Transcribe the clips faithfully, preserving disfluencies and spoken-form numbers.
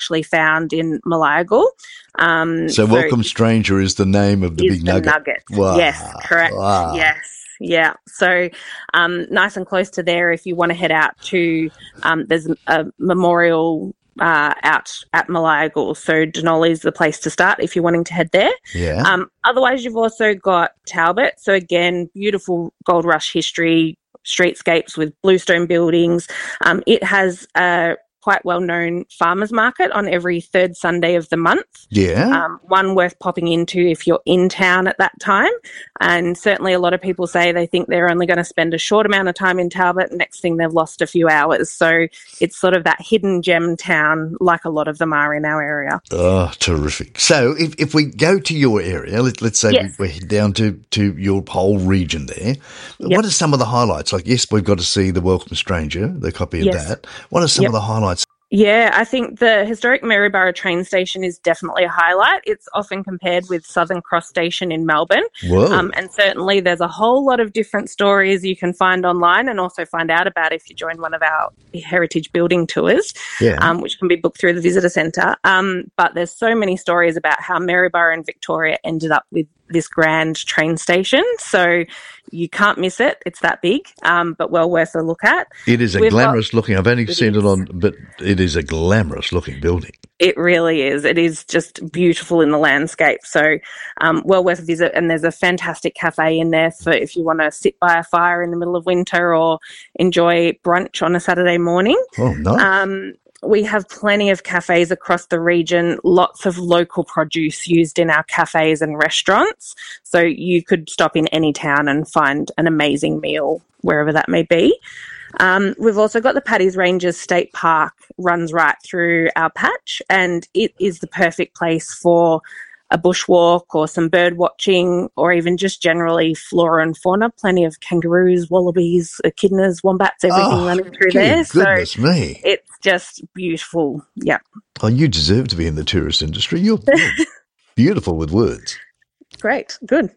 actually found in Malayagal. Um, so, so Welcome Stranger is the name of the big the nugget. nugget. Wow. Yes, correct. Wow. Yes. Yeah. So, um, nice and close to there if you want to head out to, um, there's a memorial uh, out at Malayagal. So Denali is the place to start if you're wanting to head there. Yeah. Um, otherwise, you've also got Talbot. So again, beautiful gold rush history, streetscapes with bluestone buildings. Um, it has a quite well-known farmers market on every third Sunday of the month. Yeah. Um, one worth popping into if you're in town at that time. And certainly a lot of people say they think they're only going to spend a short amount of time in Talbot. Next thing, they've lost a few hours. So it's sort of that hidden gem town like a lot of them are in our area. Oh, terrific. So if, if we go to your area, let, let's say yes. we, we're down to, to your whole region there, yep. what are some of the highlights? Like, yes, we've got to see the Welcome Stranger, the copy of yes. that. What are some yep. of the highlights? Yeah, I think the historic Maryborough train station is definitely a highlight. It's often compared with Southern Cross Station in Melbourne. Whoa. Um, and certainly there's a whole lot of different stories you can find online and also find out about if you join one of our heritage building tours, yeah. um, which can be booked through the visitor centre. Um, but there's so many stories about how Maryborough and Victoria ended up with this grand train station. So you can't miss it. It's that big, um, but well worth a look at. It is a We've glamorous got, looking, I've only it seen is. it on, but it is a glamorous looking building. It really is. It is just beautiful in the landscape. So um, well worth a visit. And there's a fantastic cafe in there for if you want to sit by a fire in the middle of winter or enjoy brunch on a Saturday morning. Oh, nice. Um, we have plenty of cafes across the region, lots of local produce used in our cafes and restaurants. So you could stop in any town and find an amazing meal wherever that may be. Um, we've also got the Paddy's Ranges State Park runs right through our patch, and it is the perfect place for a bushwalk or some bird watching or even just generally flora and fauna. Plenty of kangaroos, wallabies, echidnas, wombats, everything oh, running through there. Goodness so me. It's just beautiful. Yeah. Oh, you deserve to be in the tourist industry. You're, you're beautiful with words. Great. Good.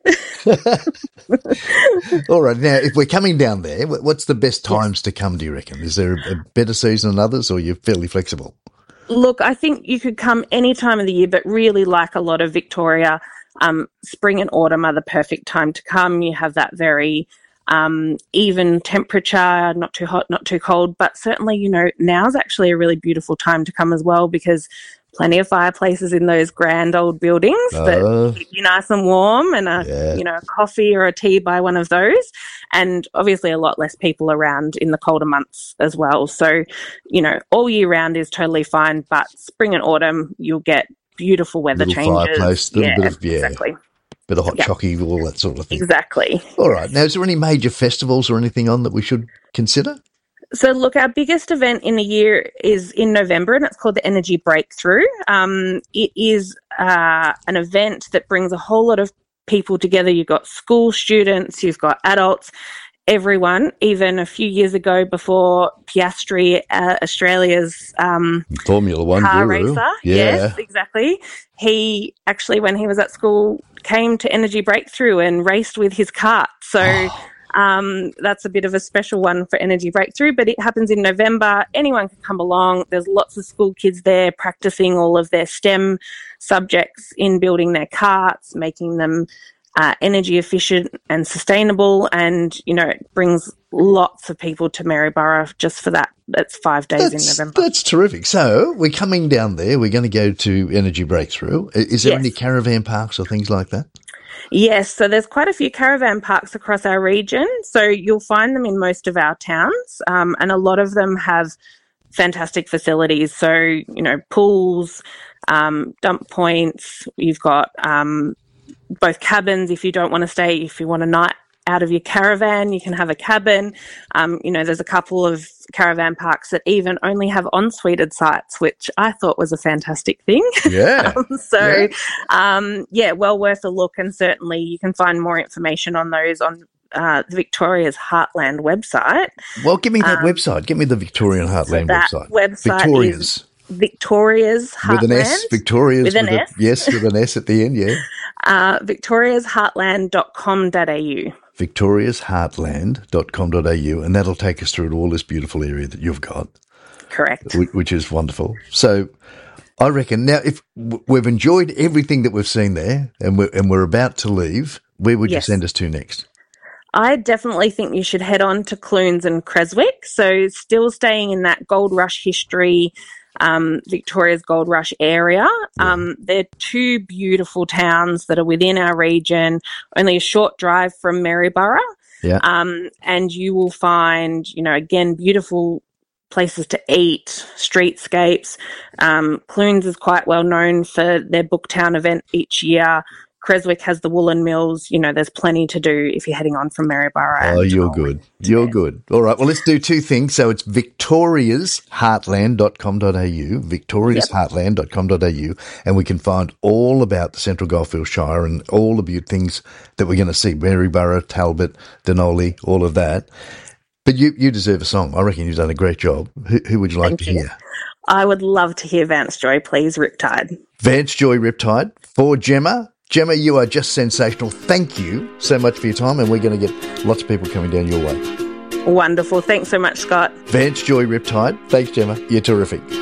All right. Now, if we're coming down there, what's the best times yes. to come, do you reckon? Is there a better season than others, or you're fairly flexible? Look, I think you could come any time of the year, but really like a lot of Victoria, um, spring and autumn are the perfect time to come. You have that very um, even temperature, not too hot, not too cold, but certainly, you know, now's actually a really beautiful time to come as well because plenty of fireplaces in those grand old buildings uh, that keep you nice and warm and a, yeah. you know, a coffee or a tea by one of those. And obviously a lot less people around in the colder months as well. So, you know, all year round is totally fine, but spring and autumn, you'll get beautiful weather little changes. Fireplace, little yeah, bit of, yeah. exactly. Bit of hot yep. chocky, all that sort of thing. Exactly. All right. Now, is there any major festivals or anything on that we should consider? So, look, our biggest event in the year is in November, and it's called the Energy Breakthrough. Um, it is uh, an event that brings a whole lot of people together. You've got school students, you've got adults, everyone. Even a few years ago, before Piastri, uh, Australia's um, Formula One car guru. racer, Yeah. yes, exactly. He actually, when he was at school, came to Energy Breakthrough and raced with his kart. So. Oh. Um, that's a bit of a special one for Energy Breakthrough, but it happens in November. Anyone can come along. There's lots of school kids there practicing all of their STEM subjects in building their carts, making them uh, energy efficient and sustainable. And, you know, it brings lots of people to Maryborough just for that. That's five days that's, in November. That's terrific. So we're coming down there. We're going to go to Energy Breakthrough. Is there yes. any caravan parks or things like that? Yes, so there's quite a few caravan parks across our region. So you'll find them in most of our towns, um, and a lot of them have fantastic facilities. So, you know, pools, um, dump points. You've got um, both cabins if you don't want to stay, if you want a night out of your caravan, you can have a cabin. Um, you know, there's a couple of caravan parks that even only have ensuite sites, which I thought was a fantastic thing. Yeah. um, so, yeah. Um, yeah, well worth a look. And certainly you can find more information on those on uh, the Victoria's Heartland website. Well, give me that um, website. Give me the Victorian Heartland so that website. website Victoria's. Is Victoria's Heartland. With an S, Victoria's. With an with S. A, yes, with an S at the end, yeah. Uh, victorias heartland dot com dot a u. victorias heartland dot com dot a u, and that'll take us through all this beautiful area that you've got. Correct. Which is wonderful. So I reckon. Now, if w- we've enjoyed everything that we've seen there and we're, and we're about to leave, where would Yes. you send us to next? I definitely think you should head on to Clunes and Creswick. So still staying in that gold rush history, um, Victoria's gold rush area. Yeah. Um, they're two beautiful towns that are within our region, only a short drive from Maryborough. Yeah. Um, and you will find, you know, again, beautiful places to eat, streetscapes. Um, Clunes is quite well known for their Booktown event each year. Creswick has the woolen mills. You know, there's plenty to do if you're heading on from Maryborough. Oh, and you're Darwin. good. You're good. All right. Well, let's do two things. So it's victorias heartland dot com dot a u, victorias heartland dot com dot a u, and we can find all about the Central Goldfields Shire and all the beautiful things that we're going to see, Maryborough, Talbot, Denali, all of that. But you, you deserve a song. I reckon you've done a great job. Who, who would you like Thank to you. hear? I would love to hear Vance Joy, please, Riptide. Vance Joy, Riptide, for Gemma. Gemma, you are just sensational. Thank you so much for your time, and we're going to get lots of people coming down your way. Wonderful. Thanks so much, Scott. Vance Joy, Riptide. Thanks, Gemma. You're terrific.